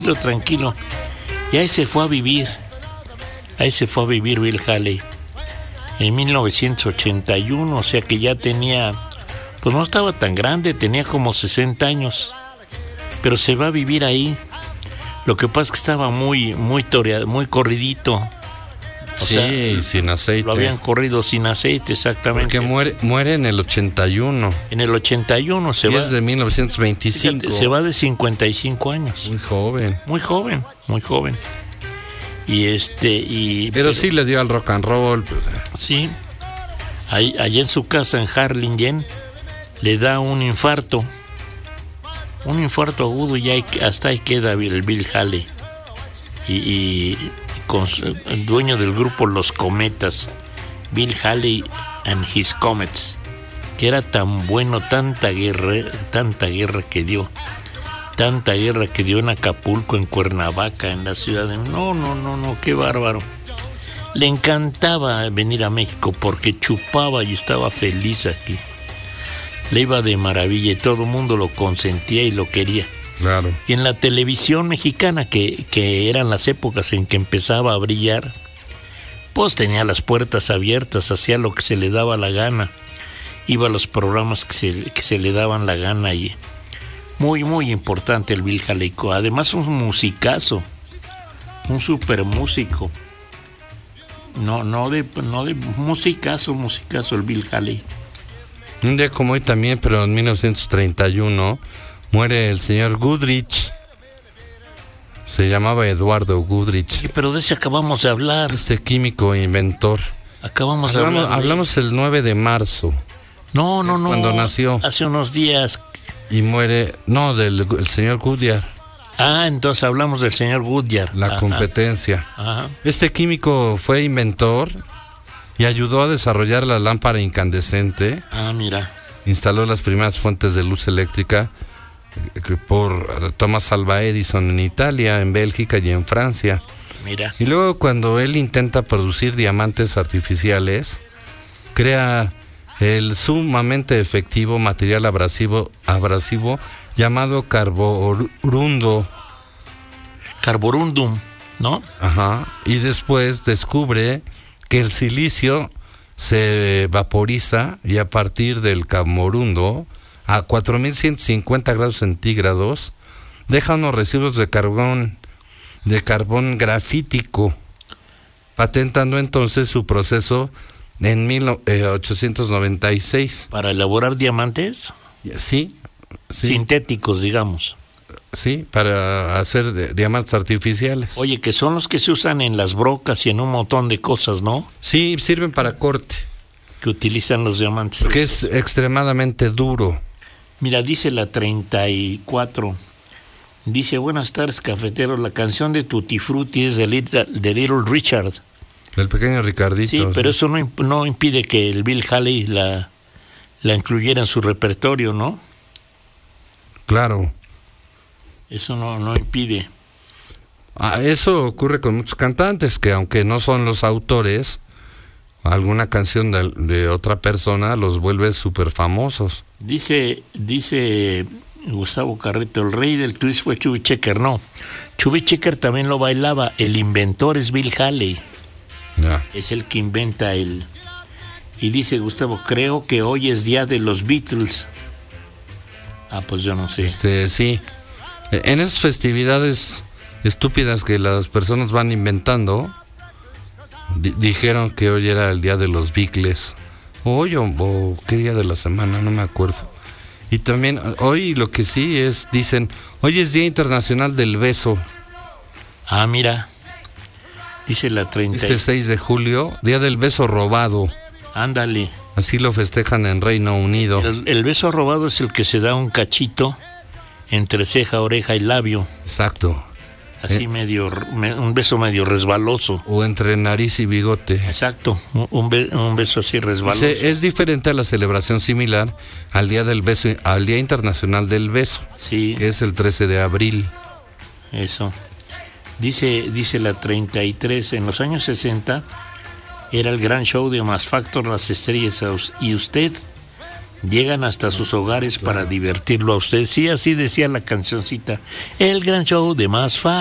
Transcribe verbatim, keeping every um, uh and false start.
tranquilo. Y ahí se fue a vivir. Ahí se fue a vivir Bill Haley. En mil novecientos ochenta y uno, o sea que ya tenía, pues no estaba tan grande, tenía como sesenta años. Pero se va a vivir ahí. Lo que pasa es que estaba muy, muy toreado, muy corridito. O sí, sea, sin aceite. Lo habían corrido sin aceite, exactamente. Porque muere, muere en el ochenta y uno. En el ochenta y uno se y va. Es de mil novecientos veinticinco. Fíjate, se va de cincuenta y cinco años. Muy joven. Muy joven, muy joven. Y este, y. Pero, pero sí le dio al rock and roll. Sí. Ahí, allá en su casa en Harlingen le da un infarto. Un infarto agudo y ahí, hasta ahí queda el Bill Haley. Y. y con el dueño del grupo Los Cometas, Bill Haley and His Comets, que era tan bueno, tanta guerra, tanta guerra que dio, tanta guerra que dio en Acapulco, en Cuernavaca, en la ciudad de... No, no, no, no, qué bárbaro. Le encantaba venir a México porque chupaba y estaba feliz aquí. Le iba de maravilla y todo el mundo lo consentía y lo quería. Claro. Y en la televisión mexicana, que, que eran las épocas en que empezaba a brillar, pues tenía las puertas abiertas, hacía lo que se le daba la gana, iba a los programas que se, que se le daban la gana y muy, muy importante el Bill Haley. Además un musicazo, un super músico. No, no de, no de musicazo, musicazo el Bill Haley. Un día como hoy también, pero en mil novecientos treinta y uno... muere el señor Goodrich. Se llamaba Eduardo Goodrich. Sí, pero de ese acabamos de hablar. Este químico e inventor. Acabamos hablamos, de hablar. De... Hablamos el nueve de marzo. No, no, no. Cuando nació. Hace unos días. Y muere. No, del el señor Goodyear. Ah, entonces hablamos del señor Goodyear. La Ajá. competencia. Ajá. Este químico fue inventor y ayudó a desarrollar la lámpara incandescente. Ah, mira. Instaló las primeras fuentes de luz eléctrica por Thomas Alva Edison en Italia, en Bélgica y en Francia. Mira. Y luego cuando él intenta producir diamantes artificiales, crea el sumamente efectivo material abrasivo, abrasivo llamado carborundo. Carborundum, ¿no? Ajá. Y después descubre que el silicio se vaporiza y a partir del carborundo a cuatro mil ciento cincuenta grados centígrados deja unos residuos de carbón de carbón grafítico, patentando entonces su proceso en mil ochocientos noventa y seis. ¿Para elaborar diamantes? Sí, sí. Sintéticos, digamos. Sí, para hacer diamantes artificiales. Oye, que son los que se usan en las brocas y en un montón de cosas, ¿no? Sí, sirven para corte. Que utilizan los diamantes. Porque es extremadamente duro. Mira, dice la treinta y cuatro, dice, buenas tardes, cafeteros, la canción de Tutti Frutti es de Little, de Little Richard. El pequeño Ricardito. Sí, pero sí. Eso no, imp- no impide que el Bill Haley la, la incluyera en su repertorio, ¿no? Claro. Eso no, no impide. Ah, eso ocurre con muchos cantantes, que aunque no son los autores, alguna canción de, de otra persona los vuelve súper famosos. Dice, dice Gustavo Carreto, el rey del twist fue Chubby Checker. No, Chubby Checker también lo bailaba. El inventor es Bill Haley. Ya. Es el que inventa el... Y dice Gustavo, creo que hoy es día de los Beatles. Ah, pues yo no sé. Este, sí. En esas festividades estúpidas que las personas van inventando, di- dijeron que hoy era el día de los Beatles. Hoy o, o qué día de la semana, no me acuerdo. Y también hoy lo que sí es, dicen, hoy es Día Internacional del Beso. Ah, mira. Dice la treinta. Este seis de julio, Día del Beso Robado. Ándale. Así lo festejan en Reino Unido. El, el beso robado es el que se da un cachito entre ceja, oreja y labio. Exacto. Así eh. medio, me, un beso medio resbaloso. O entre nariz y bigote. Exacto, un, be, un beso así resbaloso. Se, es diferente a la celebración similar al Día del Beso, al Día Internacional del Beso, sí, que es el trece de abril. Eso. Dice, dice la treinta y tres, en los años sesenta era el gran show de Max Factor, Las Estrellas y Usted, Llegan hasta sus hogares para divertirlo a usted. Sí, así decía la cancioncita. El gran show de Más Fa.